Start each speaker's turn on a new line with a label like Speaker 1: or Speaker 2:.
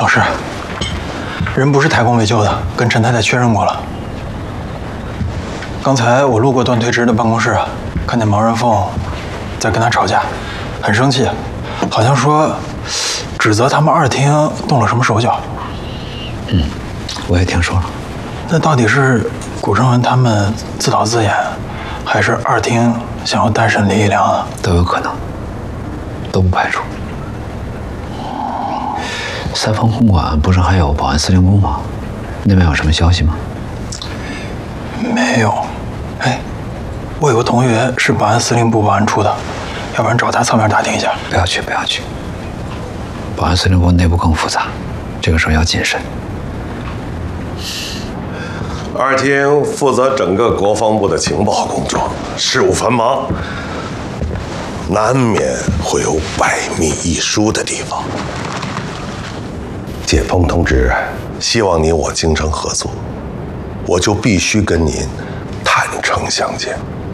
Speaker 1: 老师，人不是台工未救的，跟陈太太确认过了。刚才我路过段推之的办公室，看见毛人凤在跟他吵架，很生气，好像说指责他们二厅动了什么手脚。
Speaker 2: 我也听说了。
Speaker 1: 那到底是古正文他们自导自演，还是二厅想要单审李一良啊？
Speaker 2: 都有可能，都不排除。三丰公馆不是还有保安司令部吗？那边有什么消息吗？
Speaker 1: 没有。哎，我有个同学是保安司令部保安处的，要不然找他侧面打听一下。
Speaker 2: 不要去，不要去。保安司令部内部更复杂，这个时候要谨慎。
Speaker 3: 二厅负责整个国防部的情报工作，事务繁忙，难免会有百密一疏的地方。解封同志希望你我精诚合作，我就必须跟您坦诚相见。